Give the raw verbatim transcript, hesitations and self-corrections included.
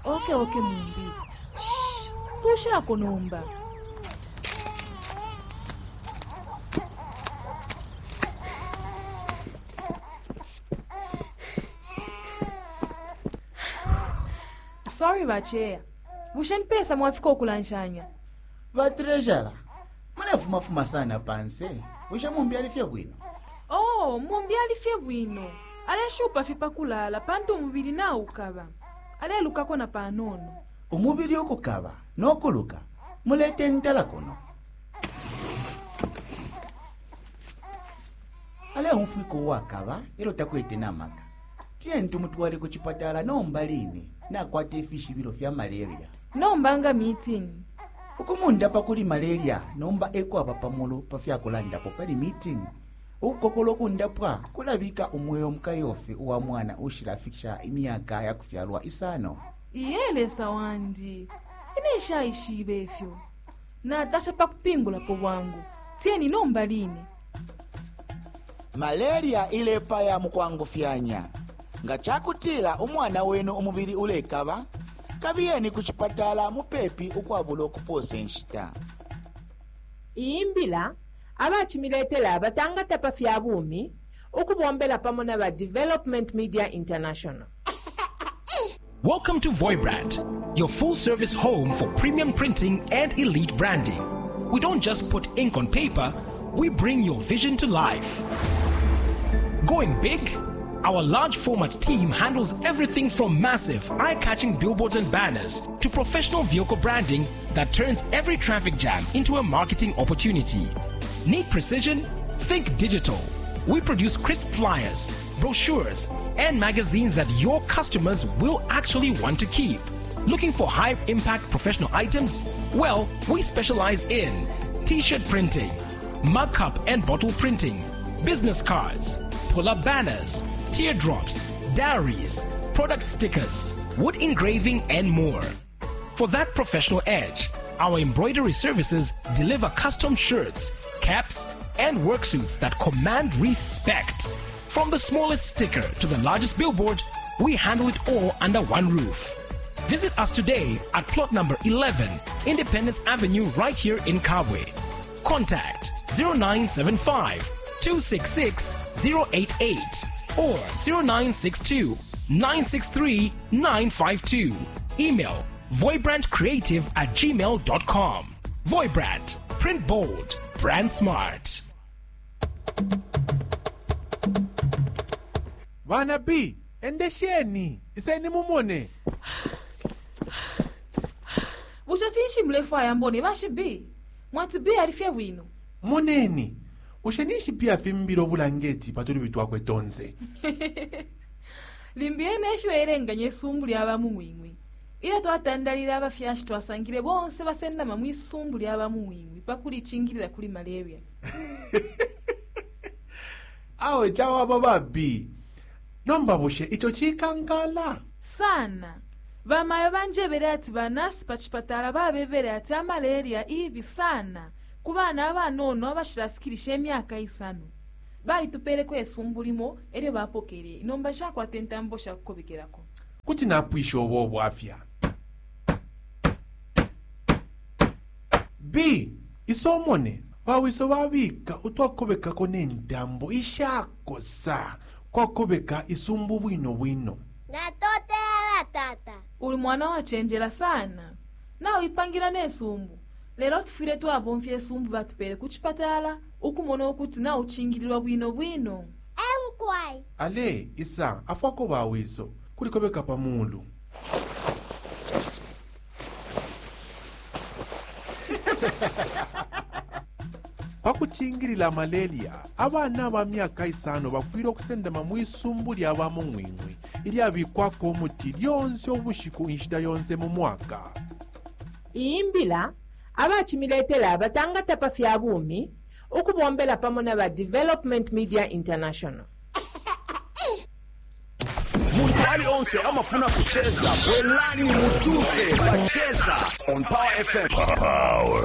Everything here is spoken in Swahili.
Okay, okay Mumbi. Shh. Tusha konomba. Sorry bachea. Bushen pesa mwafika okulanshanya. Ba treasure. Mana fuma fuma sana panse. Busha Mumbi alifia bwino. Oh, Mumbi alifia bwino. Ale shupa fipa kulala pantu umubiri na ukaba. Ale lukako na panono. Umubiri okukaba n'okuluka mulete ntala kono. Ale umfiko wakaba ero takwete namaka. Tie ntumutwale ku chipatala nombalini na kwate fishi biro fya malaria. Nombanga meeting. Ukumunda pakuli malaria nomba eko apapamulo pafya kulanda pali meeting. Ukokolo kundapwa kulabika umweyo mkayofe uwa mwana ushirafikisha imyaka ya kufyalwa isano. Iyele sawandi. Inesha ishibefyo. Na atasha pakupingula po wangu. Tieni nombalini. Malaria ile paya mukwangu fyanya. Nga chakutila umwana wenu umubiri ulekaba. Kabiyeni kuchipatala mupepi ukwabula okupose nshita. Imbila abachimiletela abatangata pafya bumi ukubombela pamona ba Development Media International. Welcome to Voibrand, your full-service home for premium printing and elite branding. We don't just put ink on paper, we bring your vision to life. Going big? Our large format team handles everything from massive, eye-catching billboards and banners to professional vehicle branding that turns every traffic jam into a marketing opportunity. Need precision? Think digital. We produce crisp flyers, brochures, and magazines that your customers will actually want to keep. Looking for high-impact professional items? Well, we specialize in t-shirt printing, mug cup and bottle printing, business cards, pull-up banners, teardrops, diaries, product stickers, wood engraving, and more. For that professional edge, our embroidery services deliver custom shirts, caps, and work suits that command respect. From the smallest sticker to the largest billboard, we handle it all under one roof. Visit us today at plot number eleven, Independence Avenue, right here in Kabwe. Contact zero nine seven five, two six six, zero eight eight or zero nine six two, nine six three, nine five two. Email voibrandcreative at gmail dot com. Voibrand. Print bold. Brand smart. Vana B, endesheni, iseni mumone. Bushafishi mlefa ya mbone bashi B. Mwati B alifia wino. Moneni. Ushenishi pia fimbiro bulangeti paturi bitwa kwetonze. Limbiene esho erenga nyesumbu lyaba mumwimwi. Ila twatandalira abafyashi twasangire bonse basenda mamwi sumbu lyaba mumwimwi pakuli chingirira kuli malaria. Awe chawa baba B. Nomba bushe icho chikangala. Sana. Bamayo banjebere ati banasi pachipatala babebere ati malaria ibi sana. Kubana abanono abashirafikirisha emyaka isano. Bali tupeleko esumbulimo ere bapokere. Nomba shako atentambo shakukobekerako. Kuti napwisho obo bwafya. B. Isomone. Wawiso wabika utwakobeka kone ndambo ishako sa. Kwa kobeka isumbu wino wino. Natote la tata. Uli mwana wa chenjela sana. Na uipangira nesumbu. Lero tufire tu abonfye sumbu batupele kuchipatala. Ukumono kuti na uchingilirwa wino wino. Emkwai. Ale, isa, afwako wawiso. Kuli kobeka pamulu. Pakuchingirila malaria, abana ba myaka isano bakwira okusendema mwisumbu ly'abamu mwimwi ili abikwako omuti lyonse obushiku inshita yonse mu mwaka. Imbila abachimiletela abatangata pafya bumi ukubombela pamona ba Development Media International. Muntu ali onse amafuna kucheza welani mutuse bacheza on Power F M. Power